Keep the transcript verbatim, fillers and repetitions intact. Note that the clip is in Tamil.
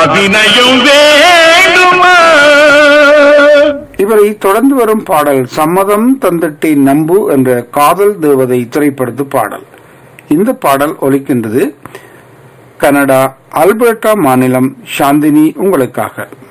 அபிநயம் வேண்டுமா? இவரை தொடர்ந்து வரும் பாடல் சம்மதம் தந்திட்டி நம்பு என்ற காதல் தேவதை திரைப்படத்து பாடல். இந்த பாடல் ஒலிக்கின்றது கனடா அல்பர்டா மாநிலம். சாந்தினி உங்களுக்காக.